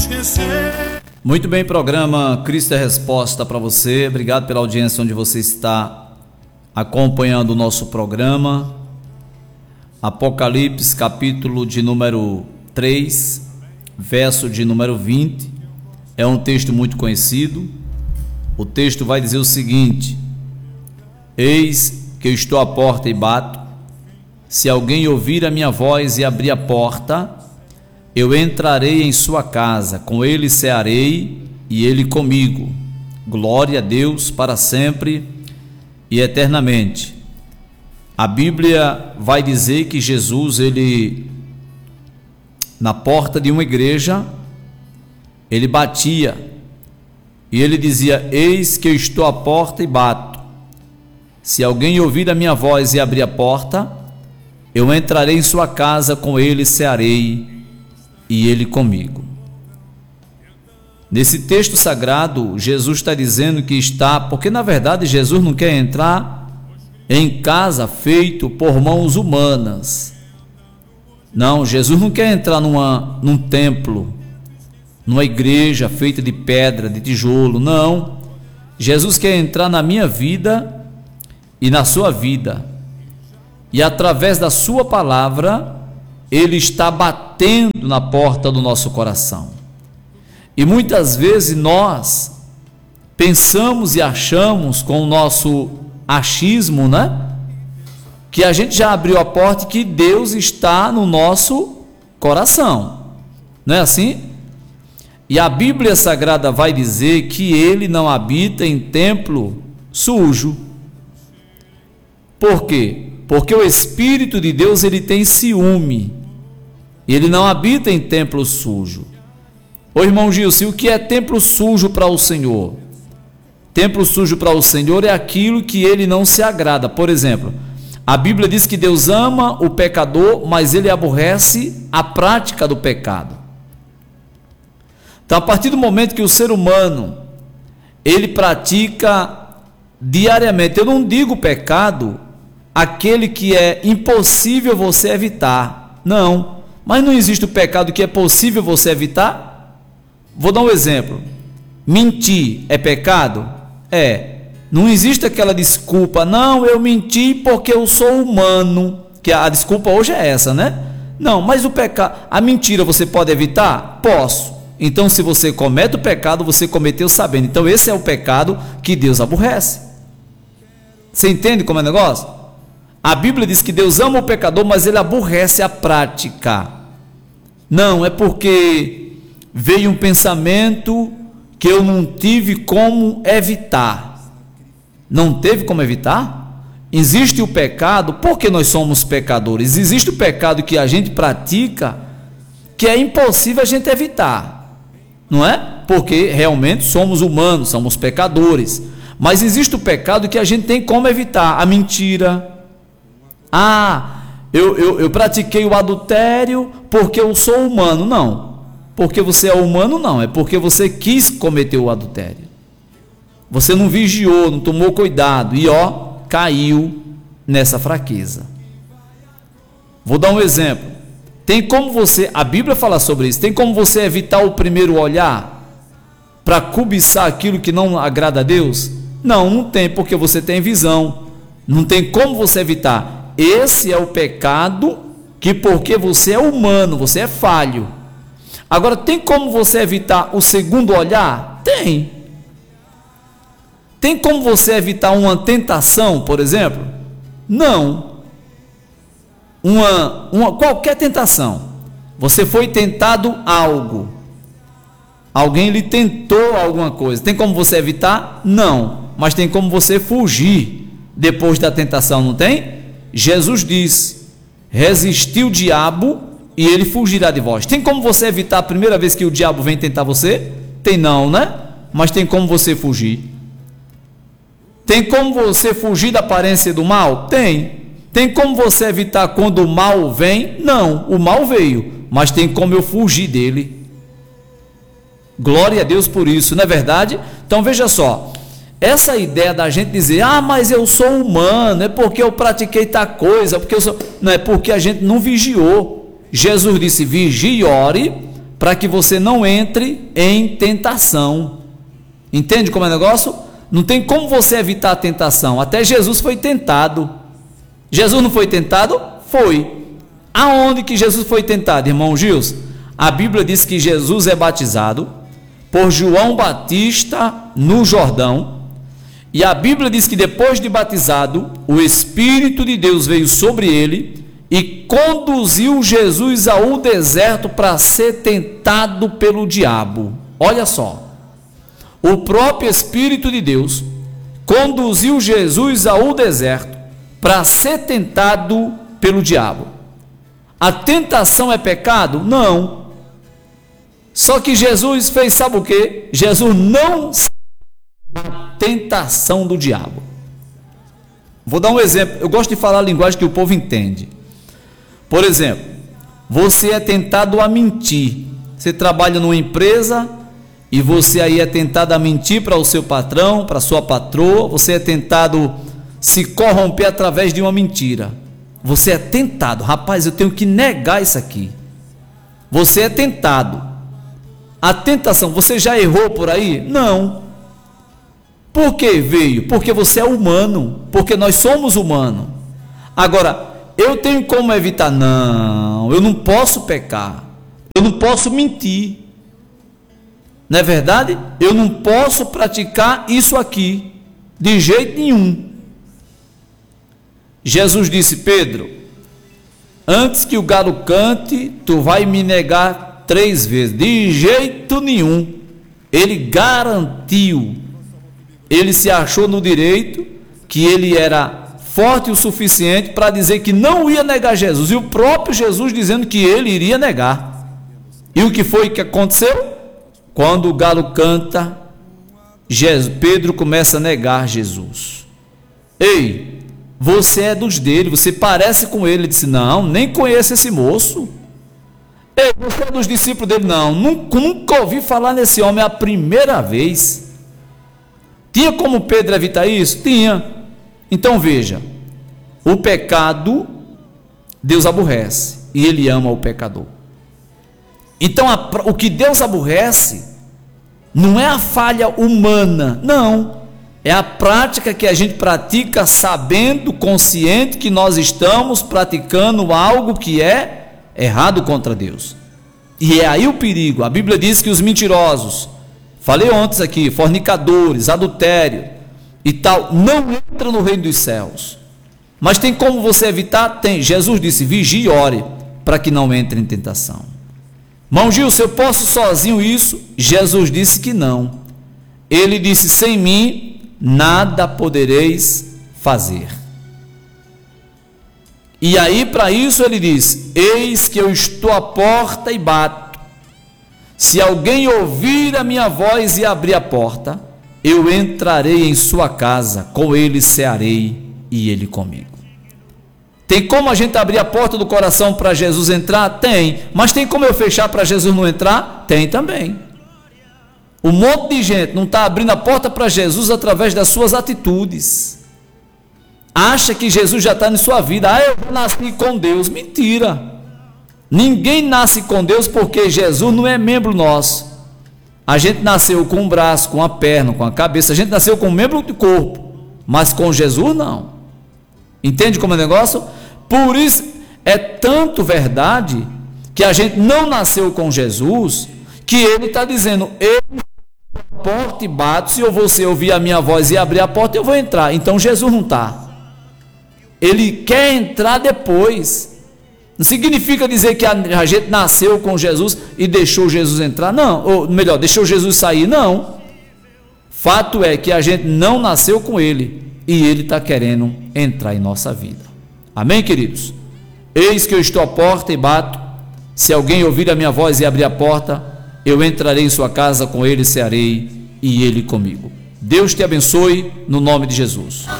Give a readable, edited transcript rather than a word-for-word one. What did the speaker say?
esquecer. Muito bem, programa Cristo é Resposta para você. Obrigado pela audiência onde você está acompanhando o nosso programa. Apocalipse, capítulo de número 3, verso de número 20. É um texto muito conhecido. O texto vai dizer o seguinte: eis que eu estou à porta e bato. Se alguém ouvir a minha voz e abrir a porta, eu entrarei em sua casa, com ele cearei e ele comigo. Glória a Deus para sempre e eternamente. A Bíblia vai dizer que Jesus, ele, na porta de uma igreja, ele batia e ele dizia: eis que eu estou à porta e bato. Se alguém ouvir a minha voz e abrir a porta, eu entrarei em sua casa, com ele cearei e ele comigo. Nesse texto sagrado, Jesus está dizendo que está, porque na verdade Jesus não quer entrar em casa feito por mãos humanas. Não, Jesus não quer entrar num templo, numa igreja feita de pedra, de tijolo. Não, Jesus quer entrar na minha vida e na sua vida, e através da sua palavra ele está batendo na porta do nosso coração. E muitas vezes nós pensamos e achamos, com o nosso achismo, né, que a gente já abriu a porta e que Deus está no nosso coração. Não é assim? E a Bíblia Sagrada vai dizer que ele não habita em templo sujo. Por quê? Porque o Espírito de Deus, ele tem ciúme. Ele não habita em templo sujo. Ô irmão Gilson, o que é templo sujo para o Senhor? Templo sujo para o Senhor é aquilo que ele não se agrada. Por exemplo, a Bíblia diz que Deus ama o pecador, mas ele aborrece a prática do pecado. Então, a partir do momento que o ser humano, ele pratica diariamente, eu não digo pecado, aquele que é impossível você evitar. Não. Mas não existe o pecado que é possível você evitar? Vou dar um exemplo. Mentir é pecado? É. Não existe aquela desculpa: não, eu menti porque eu sou humano. Que a desculpa hoje é essa, né? Não, mas o pecado, a mentira você pode evitar? Posso. Então, se você comete o pecado, você cometeu sabendo. Então, esse é o pecado que Deus aborrece. Você entende como é o negócio? A Bíblia diz que Deus ama o pecador, mas ele aborrece a prática. Não, é porque veio um pensamento que eu não tive como evitar. Não teve como evitar? Existe o pecado, porque nós somos pecadores. Existe o pecado que a gente pratica, que é impossível a gente evitar. Não é? Porque realmente somos humanos, somos pecadores. Mas existe o pecado que a gente tem como evitar. A mentira. Eu pratiquei o adultério porque eu sou humano. Não, porque você é humano não, é porque você quis cometer o adultério. Você não vigiou, não tomou cuidado e caiu nessa fraqueza. Vou dar um exemplo. Tem como você, a Bíblia fala sobre isso, tem como você evitar o primeiro olhar para cobiçar aquilo que não agrada a Deus? Não, não tem, porque você tem visão. Não tem como você evitar. Esse é o pecado que, porque você é humano, você é falho. Agora, tem como você evitar o segundo olhar? Tem. Tem como você evitar uma tentação, por exemplo? Não. Qualquer tentação. Você foi tentado algo. Alguém lhe tentou alguma coisa. Tem como você evitar? Não. Mas tem como você fugir depois da tentação, não tem? Jesus disse: resistir o diabo e ele fugirá de vós. Tem como você evitar a primeira vez que o diabo vem tentar você? Tem não, né? Mas tem como você fugir. Tem como você fugir da aparência do mal? Tem. Tem como você evitar quando o mal vem? Não, o mal veio, mas tem como eu fugir dele. Glória a Deus por isso, não é verdade? Então veja só, essa ideia da gente dizer: mas eu sou humano, é porque eu pratiquei tal coisa, porque eu sou... Não, é porque a gente não vigiou. Jesus disse: vigie e ore, para que você não entre em tentação. Entende como é o negócio? Não tem como você evitar a tentação. Até Jesus foi tentado. Jesus não foi tentado? Foi. Aonde que Jesus foi tentado, irmão Gils? A Bíblia diz que Jesus é batizado por João Batista no Jordão. E a Bíblia diz que depois de batizado, o Espírito de Deus veio sobre ele e conduziu Jesus ao deserto para ser tentado pelo diabo. Olha só, o próprio Espírito de Deus conduziu Jesus ao deserto para ser tentado pelo diabo. A tentação é pecado? Não. Só que Jesus fez, sabe o que? Jesus não a tentação do diabo. Vou dar um exemplo. Eu gosto de falar a linguagem que o povo entende. Por exemplo, você é tentado a mentir. Você trabalha numa empresa e você aí é tentado a mentir para o seu patrão, para a sua patroa. Você é tentado se corromper através de uma mentira. Você é tentado. Rapaz, eu tenho que negar isso aqui. Você é tentado. A tentação, você já errou por aí? Não. Por que veio? Porque você é humano, porque nós somos humanos. Agora, eu tenho como evitar? Não, eu não posso pecar, eu não posso mentir, não é verdade? Eu não posso praticar isso aqui, de jeito nenhum. Jesus disse: Pedro, antes que o galo cante, tu vai me negar 3 vezes. De jeito nenhum. Ele garantiu. Ele se achou no direito que ele era forte o suficiente para dizer que não ia negar Jesus, e o próprio Jesus dizendo que ele iria negar. E o que foi que aconteceu? Quando o galo canta, Pedro começa a negar Jesus. Ei, você é dos dele, você parece com ele. Ele disse: não, nem conheço esse moço. Ei, você é dos discípulos dele? Não, nunca ouvi falar nesse homem, é a primeira vez. Tinha como Pedro evitar isso? Tinha. Então veja, o pecado Deus aborrece e ele ama o pecador. Então o que Deus aborrece não é a falha humana, não, é a prática que a gente pratica sabendo, consciente que nós estamos praticando algo que é errado contra Deus. E é aí o perigo. A Bíblia diz que os mentirosos, falei ontem aqui, fornicadores, adultério e tal, não entram no reino dos céus. Mas tem como você evitar? Tem. Jesus disse: vigie e ore para que não entre em tentação. Irmão Gil, se eu posso sozinho isso? Jesus disse que não. Ele disse: sem mim nada podereis fazer. E aí, para isso, ele diz: eis que eu estou à porta e bato. Se alguém ouvir a minha voz e abrir a porta, eu entrarei em sua casa, com ele cearei e ele comigo. Tem como a gente abrir a porta do coração para Jesus entrar? Tem. Mas tem como eu fechar para Jesus não entrar? Tem também. Um monte de gente não está abrindo a porta para Jesus através das suas atitudes. Acha que Jesus já está em sua vida. Eu nasci com Deus. Mentira. Ninguém nasce com Deus, porque Jesus não é membro nosso. A gente nasceu com um braço, com a perna, com a cabeça. A gente nasceu com um membro do corpo, mas com Jesus não. Entende como é o negócio? Por isso é tanto verdade que a gente não nasceu com Jesus, que ele está dizendo: eu a porta e bato, se você ouvir a minha voz e abrir a porta, eu vou entrar. Então Jesus não está. Ele quer entrar depois. Não significa dizer que a gente nasceu com Jesus e deixou Jesus entrar, não. Ou melhor, deixou Jesus sair, não. Fato é que a gente não nasceu com ele e ele está querendo entrar em nossa vida. Amém, queridos? Eis que eu estou à porta e bato. Se alguém ouvir a minha voz e abrir a porta, eu entrarei em sua casa, com ele cearei e ele comigo. Deus te abençoe, no nome de Jesus.